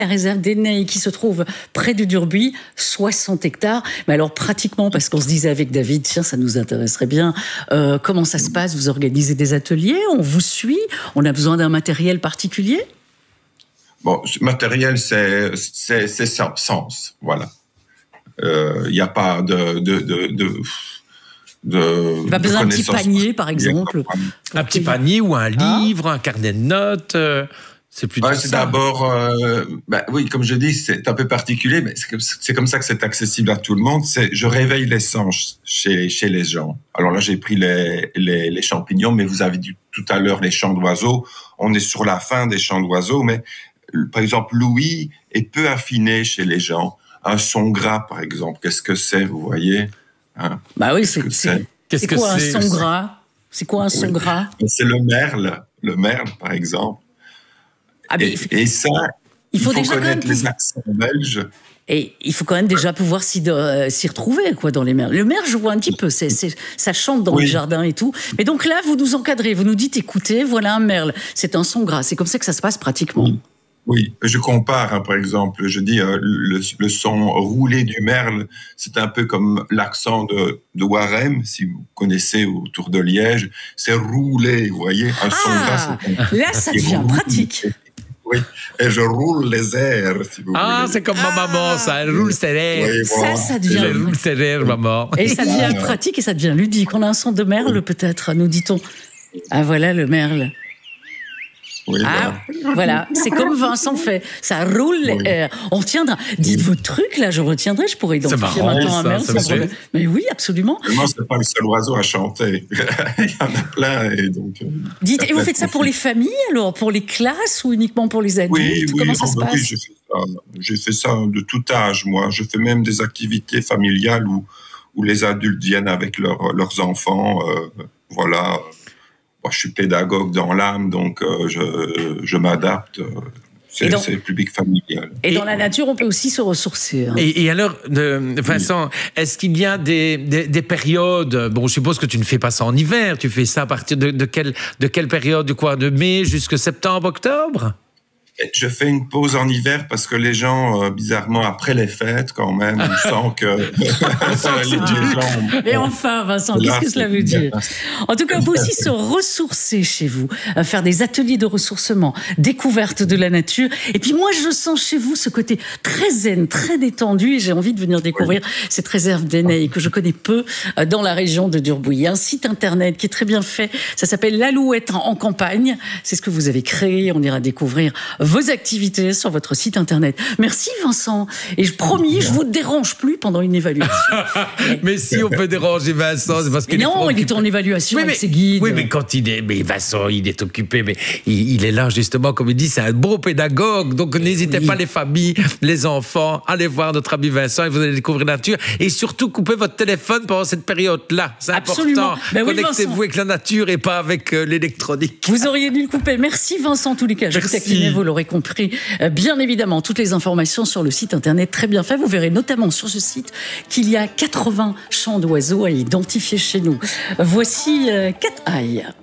La réserve des Neilles qui se trouve près du Durbuy, 60 hectares. Mais alors pratiquement, parce qu'on se disait avec David, tiens, ça nous intéresserait bien, comment ça se passe? Vous organisez des ateliers, on vous suit, on a besoin d'un matériel particulier? Bon, matériel, c'est sens, voilà. Il n'y a pas pas besoin d'un petit panier, par exemple. Un petit panier ou un livre, un carnet de notes. C'est plutôt ça. C'est d'abord, oui, comme je dis, c'est un peu particulier, mais c'est comme ça que c'est accessible à tout le monde. Je réveille les sens chez les gens. Alors là, j'ai pris les champignons, mais vous avez dit tout à l'heure les chants d'oiseaux. On est sur la fin des chants d'oiseaux, mais par exemple, l'ouïe est peu affinée chez les gens. Un son gras, par exemple, qu'est-ce que c'est, vous voyez? Bah oui, c'est quoi un son gras? C'est quoi un son gras? C'est le merle, par exemple. Et ça, il faut connaître les accents belges. Et il faut quand même déjà pouvoir s'y retrouver, quoi, dans les merles. Le merle, je vois un petit peu, ça chante dans le jardin et tout. Mais donc là, vous nous encadrez, vous nous dites, écoutez, voilà un merle, c'est un son gras. C'est comme ça que ça se passe pratiquement. Oui, je compare, par exemple, je dis le son roulé du merle, c'est un peu comme l'accent de Warem, si vous connaissez autour de Liège, c'est roulé, vous voyez, un son gras. Là, ça devient pratique. Oui, et je roule les airs, si vous voulez. C'est comme ma maman, ça, elle roule ses airs. Oui, voilà. Ça devient... Elle roule ses airs, maman. Et ça devient pratique et ça devient ludique. On a un son de merle, peut-être, nous dit-on. Ah, voilà le merle. Oui, voilà, c'est comme Vincent fait. Ça roule les airs. On retiendra. Dites votre truc, là, je retiendrai. Je pourrais identifier maintenant un merle. Mais oui, absolument. Moi, c'est pas le seul oiseau à chanter. Il y en a plein. Et donc, dites, et vous faites ça pour les familles, alors? Pour les classes ou uniquement pour les adultes? Comment ça se passe? Oui, j'ai fait ça de tout âge, moi. Je fais même des activités familiales où les adultes viennent avec leurs enfants. Voilà. Moi, je suis pédagogue dans l'âme, donc je m'adapte. C'est le public familial. Et dans la nature, on peut aussi se ressourcer. Et alors, Vincent, est-ce qu'il y a des périodes? Bon, je suppose que tu ne fais pas ça en hiver. Tu fais ça à partir de quelle période? De mai jusqu'à septembre, octobre? Je fais une pause en hiver parce que les gens, bizarrement, après les fêtes, quand même, on sent que les gens... Et enfin, Vincent, qu'est-ce que cela veut dire? En tout cas, on peut aussi se ressourcer chez vous, faire des ateliers de ressourcement, découverte de la nature. Et puis moi, je sens chez vous ce côté très zen, très détendu, et j'ai envie de venir découvrir cette réserve des Neilles que je connais peu dans la région de Durbuy. Il y a un site internet qui est très bien fait, ça s'appelle l'Alouette en campagne. C'est ce que vous avez créé, on ira découvrir vos activités sur votre site internet. Merci Vincent. Et promis, je vous dérange plus pendant une évaluation. Mais si on peut déranger Vincent, c'est parce qu'il non, il est en évaluation avec ses guides. Oui, mais quand mais Vincent, il est occupé, mais il est là justement, comme il dit, c'est un beau pédagogue. Donc n'hésitez pas, les familles, les enfants, allez voir notre ami Vincent et vous allez découvrir la nature. Et surtout, coupez votre téléphone pendant cette période-là. C'est important. Connectez-vous avec la nature et pas avec l'électronique. Vous auriez dû le couper. Merci Vincent, en tous les cas. Je vous taquinais, vous l'aurez compris. Bien évidemment, toutes les informations sur le site internet très bien fait. Vous verrez notamment sur ce site qu'il y a 80 chants d'oiseaux à identifier chez nous. Voici Cat Eye.